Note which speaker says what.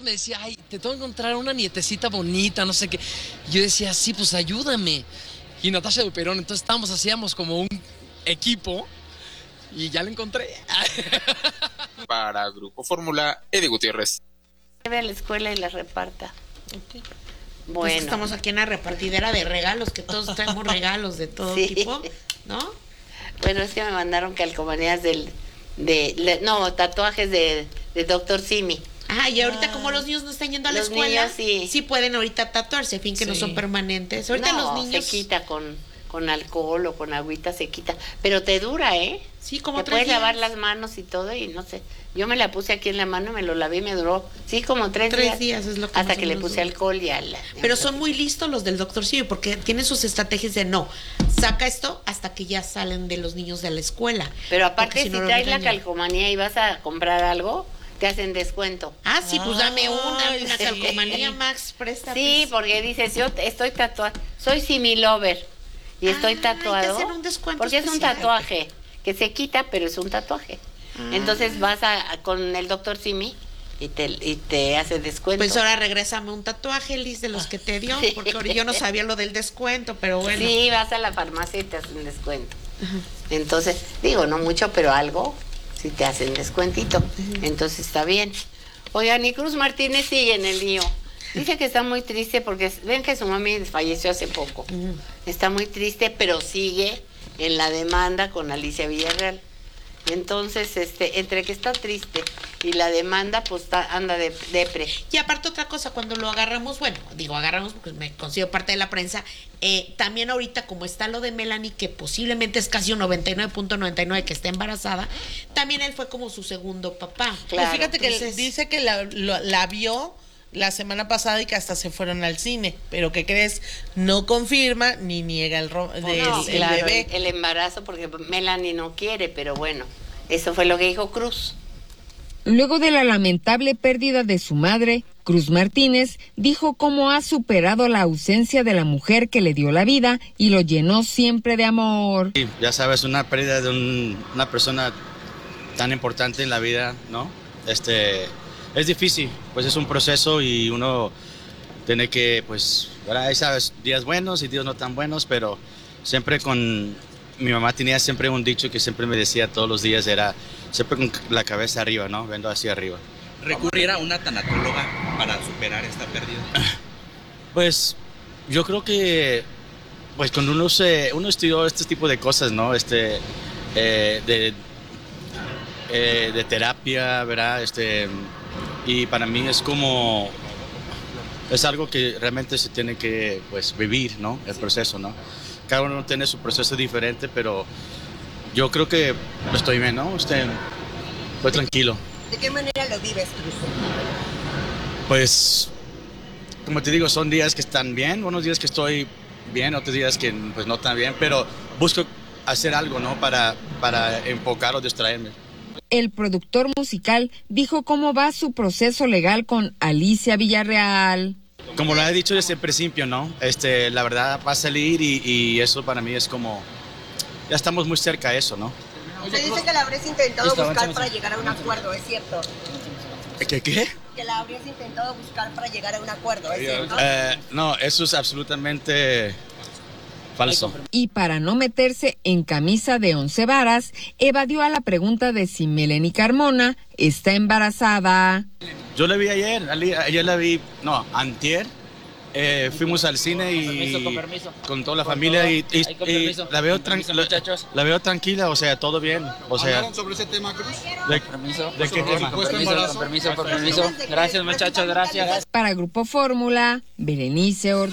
Speaker 1: me decía, ay, te tengo que encontrar una nietecita bonita, no sé qué. Y yo decía, sí, pues ayúdame. Y Natasha Duperón, entonces hacíamos como un equipo y ya la encontré.
Speaker 2: Para Grupo Fórmula, Eddie Gutiérrez.
Speaker 3: Lleve a la escuela y la reparta.
Speaker 4: Okay.
Speaker 3: Bueno.
Speaker 4: Pues estamos aquí en la repartidera de regalos, que todos traemos regalos de todo tipo, ¿no?
Speaker 3: Bueno, es que me mandaron calcomanías tatuajes de Dr. Simi.
Speaker 4: Ah, y ahorita como los niños no están yendo a la escuela,
Speaker 3: niños,
Speaker 4: sí pueden ahorita tatuarse, a fin que no son permanentes. Ahorita los niños
Speaker 3: se quita con alcohol o con agüita, se quita, pero te dura, ¿eh?
Speaker 4: Sí, como 3 días.
Speaker 3: Te puedes lavar las manos y todo y no sé. Yo me la puse aquí en la mano, me lo lavé y me duró, sí, como 3 días.
Speaker 4: 3 días es lo que
Speaker 3: hasta que le puse alcohol y
Speaker 4: Pero son muy listos los del Dr. Simi porque tienen sus estrategias de saca esto hasta que ya salen de los niños de la escuela.
Speaker 3: Pero aparte, si traes la calcomanía y vas a comprar algo, te hacen descuento.
Speaker 4: Ah, sí, pues dame una calcomanía, Max, presta.
Speaker 3: Sí, porque dices, yo estoy tatuada, soy Simi Lover y estoy tatuado.
Speaker 4: Te hacen un descuento
Speaker 3: porque
Speaker 4: especial.
Speaker 3: Es un tatuaje que se quita, pero es un tatuaje. Entonces vas con el Dr. Simi y te hace descuento.
Speaker 4: Pues ahora regrésame un tatuaje, Liz, de los que te dio, porque yo no sabía lo del descuento, pero bueno.
Speaker 3: Sí, vas a la farmacia y te hacen descuento. Entonces, digo, no mucho, pero algo, si te hacen descuentito. Entonces está bien. Oigan, y Cruz Martínez sigue en el lío. Dice que está muy triste porque ven que su mami falleció hace poco. Está muy triste, pero sigue en la demanda con Alicia Villarreal. Entonces, entre que está triste y la demanda, pues anda depre.
Speaker 4: Y aparte otra cosa, cuando lo agarramos, agarramos porque me considero parte de la prensa, también ahorita como está lo de Melanie, que posiblemente es casi un 99.99 que está embarazada, también él fue como su segundo papá.
Speaker 5: Claro. Pues fíjate que dice que la vio la semana pasada y que hasta se fueron al cine, pero ¿qué crees? No confirma ni niega el bebé.
Speaker 3: El embarazo, porque Melanie no quiere, pero bueno, eso fue lo que dijo Cruz.
Speaker 6: Luego de la lamentable pérdida de su madre, Cruz Martínez dijo cómo ha superado la ausencia de la mujer que le dio la vida y lo llenó siempre de amor.
Speaker 7: Sí, ya sabes, una pérdida de una persona tan importante en la vida, ¿no? Es difícil, pues es un proceso y uno tiene que, pues, ahí sabes, días buenos y días no tan buenos, pero siempre mi mamá tenía siempre un dicho que siempre me decía todos los días, era siempre con la cabeza arriba, ¿no? Viendo hacia arriba.
Speaker 8: ¿Recurrir a una tanatóloga para superar esta pérdida?
Speaker 7: Pues, yo creo que, pues, cuando uno estudió este tipo de cosas, ¿no? De terapia, ¿verdad? Y para mí es algo que realmente se tiene que, pues, vivir, ¿no? El proceso, ¿no? Cada uno tiene su proceso diferente, pero yo creo que estoy bien, ¿no? Estoy tranquilo.
Speaker 9: ¿De qué manera lo vives, Cruz?
Speaker 7: Pues, como te digo, son días que están bien, unos días que estoy bien, otros días que, pues, no tan bien, pero busco hacer algo, ¿no? Para enfocar o distraerme.
Speaker 6: El productor musical dijo cómo va su proceso legal con Alicia Villarreal.
Speaker 7: Como lo he dicho desde el principio, ¿no? La verdad va a salir y eso para mí es como, ya estamos muy cerca de eso, ¿no?
Speaker 9: Se dice que la habrías intentado buscar para llegar a un acuerdo, ¿es cierto?
Speaker 7: ¿Qué?
Speaker 9: Que la habrías intentado buscar para llegar a un acuerdo, ¿es cierto?
Speaker 7: No, eso es absolutamente falso.
Speaker 6: Y para no meterse en camisa de 11 varas, evadió a la pregunta de si Melanie Carmona está embarazada.
Speaker 7: Yo la vi ayer la vi, antier. Fuimos al cine y
Speaker 10: con permiso.
Speaker 7: Con toda la familia y la veo tranquila, o sea, todo bien. O sea,
Speaker 11: ¿hablaron sobre ese tema, Cruz?
Speaker 7: ¿De qué tema?
Speaker 10: Con permiso. Gracias, muchachos, gracias.
Speaker 6: Para Grupo Fórmula, Berenice Ortiz.